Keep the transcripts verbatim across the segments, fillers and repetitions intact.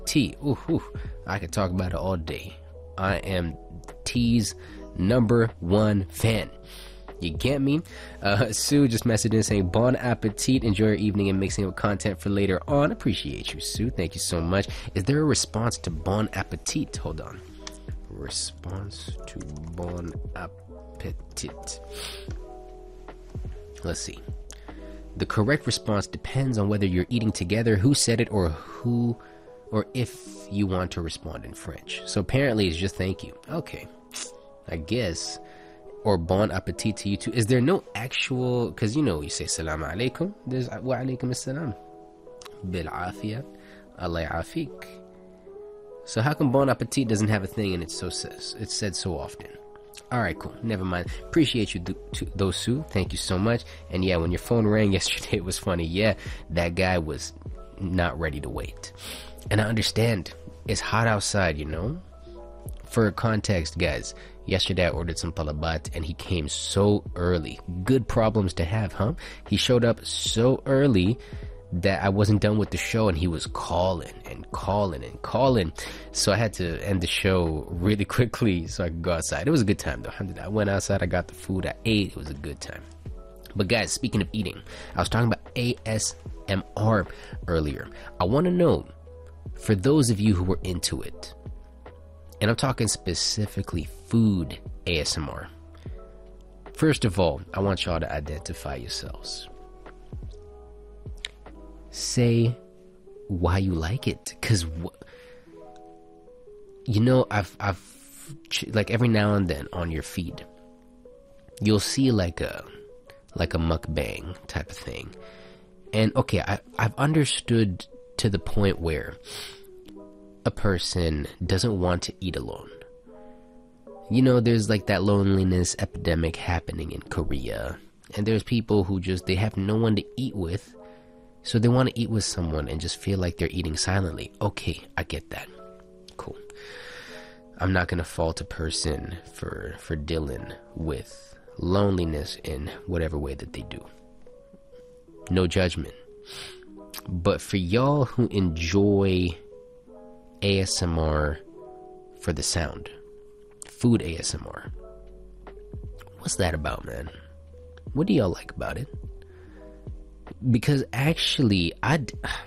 Tea. Ooh, ooh, I could talk about it all day. I am tea's number one fan. You get me? Uh, Sue just messaged in saying, Bon appetit, enjoy your evening and mixing up content for later on. Appreciate you, Sue. Thank you so much. Is there a response to Bon appetit? Hold on. Response to Bon appetit. Let's see. The correct response depends on whether you're eating together, who said it, or who, or if you want to respond in French. So apparently it's just thank you. Okay. I guess. Or bon appetit to you too. Is there no actual, because you know you say salam alaikum, there's wa alaikum assalam, bil afiyah, Allah afik. So how come bon appetit doesn't have a thing and it so says it's said so often? Alright, cool, never mind. Appreciate you th- to, those Sue, thank you so much. And yeah, when your phone rang yesterday, it was funny. Yeah, that guy was not ready to wait. And I understand, it's hot outside, you know. For context, guys, yesterday I ordered some talabat and he came so early. Good problems to have, huh? He showed up so early that I wasn't done with the show and he was calling and calling and calling. So I had to end the show really quickly so I could go outside. It was a good time though. I went outside, I got the food, I ate. It was a good time. But guys, speaking of eating, I was talking about A S M R earlier. I want to know, for those of you who were into it, and I'm talking specifically food A S M R. First of all, I want y'all to identify yourselves. Say why you like it, cause wh- you know I've I've like every now and then on your feed, you'll see like a like a mukbang type of thing, and okay, I I've understood to the point where a person doesn't want to eat alone. You know, there's like that loneliness epidemic happening in Korea, and there's people who just, they have no one to eat with, so they want to eat with someone and just feel like they're eating silently. Okay, I get that. Cool. I'm not gonna fault a person for for dealing with loneliness in whatever way that they do. No judgment. But for y'all who enjoy A S M R for the sound, food A S M R, what's that about, man? What do y'all like about it? Because actually, I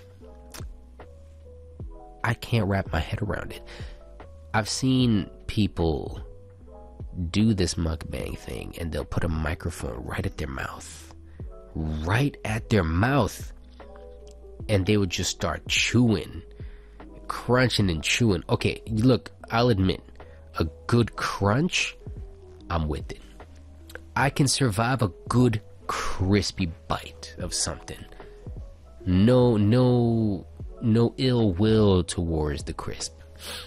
I can't wrap my head around it. I've seen people do this mukbang thing and they'll put a microphone right at their mouth, right at their mouth, and they would just start chewing, crunching and chewing. Okay, look, I'll admit, a good crunch, I'm with it. I can survive a good crispy bite of something. No, no, no ill will towards the crisp.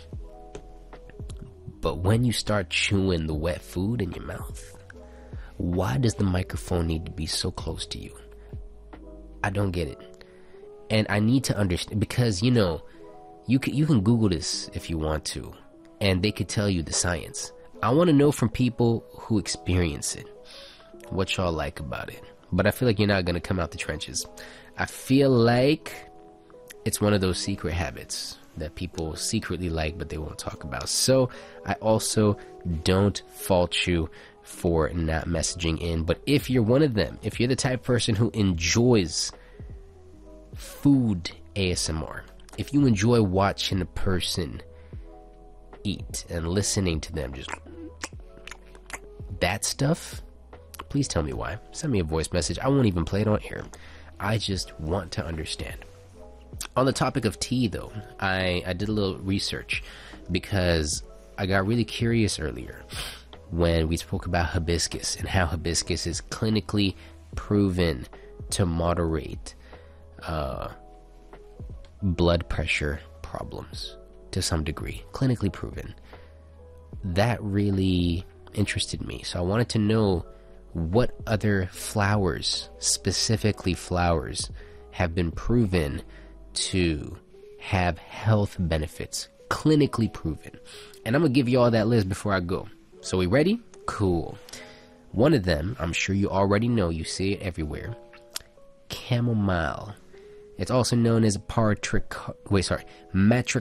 But when you start chewing the wet food in your mouth, why does the microphone need to be so close to you? I don't get it. And I need to understand, because, you know, you can, you can Google this if you want to, and they could tell you the science. I want to know from people who experience it what y'all like about it. But I feel like you're not going to come out the trenches. I feel like it's one of those secret habits that people secretly like but they won't talk about. So I also don't fault you for not messaging in. But if you're one of them, if you're the type of person who enjoys food A S M R, if you enjoy watching a person eat and listening to them just that stuff, please tell me why. Send me a voice message. I won't even play it on air. I just want to understand. On the topic of tea, though, I, I did a little research because I got really curious earlier when we spoke about hibiscus and how hibiscus is clinically proven to moderate uh, blood pressure problems to some degree. Clinically proven. That really interested me. So I wanted to know what other flowers, specifically flowers, have been proven to have health benefits, clinically proven. And I'm gonna give you all that list before I go. So we ready? Cool. One of them, I'm sure you already know, you see it everywhere. Chamomile. It's also known as patric wait sorry,